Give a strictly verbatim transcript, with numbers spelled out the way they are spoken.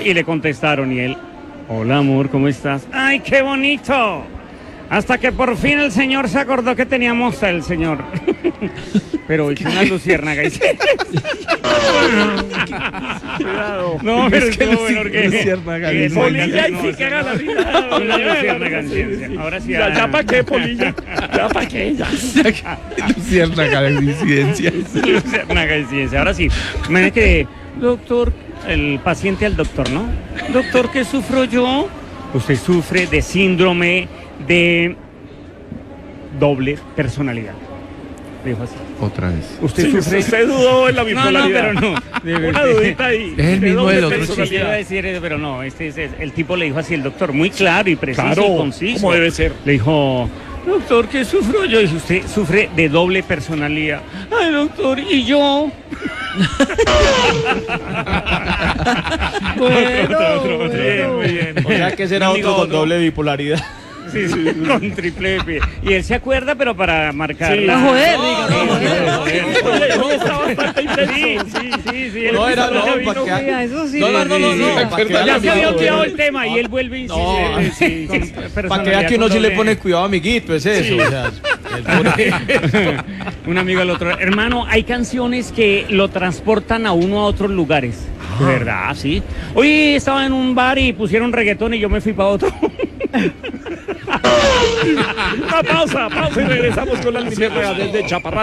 y le contestaron y él, hola amor, ¿cómo estás? ¡Ay, qué bonito! Hasta que por fin el señor se acordó que teníamos el señor. Pero hizo una luciérnaga y se... No, pero es que luciérnaga. Polilla y sí que haga la vida. Una luciérnaga en ciencia. Ahora sí. Ya, ya para qué, Polilla. Ya para qué, ya. Luciérnaga de ciencia. Luciérnaga de ciencia. Ahora sí. Me que, doctor, el paciente al doctor, ¿no? Doctor, ¿qué sufro yo? Usted sufre de síndrome de doble personalidad. Dijo así. Otra vez. Usted Sí, sufre. usted dudó en la bipolaridad. No, no, pero no. Una dudita ahí. Es el De mismo doble del otro personalidad. chiste. Iba a decir eso, pero no, este es el tipo le dijo así el doctor, muy claro y preciso Claro, y conciso. como debe ser. Le dijo, doctor, ¿qué sufro yo? Dice, usted sufre de doble personalidad. Ay, doctor, ¿y yo? Bueno, otro, otro, otro. Bien, muy bien. O sea que será Amigo, otro con otro. doble bipolaridad. Sí, sí, con triple P. Y él se acuerda, pero para marcar. Sí. la- No, joder, No, diga, no, no, joder, joder. joder. Oye, está bastante intenso. Sí, sí, sí, sí. No, él- era no, vino, para que... Oiga, eso sí. No, no, no, no, no, para que Ya Ya vea se había mi- olvidado el tema y él vuelve y No, insiste. Sí, con Para que personalidad vea que uno con sí le doble- pone cuidado, amiguito, es eso. O sea, el pobre- Un amigo al otro. Hermano, hay canciones que lo transportan a uno a otros lugares. De verdad, sí. Hoy estaba en un bar y pusieron reggaetón y yo me fui para otro. Una pausa, pausa y regresamos con la luciérnaga desde Chaparral.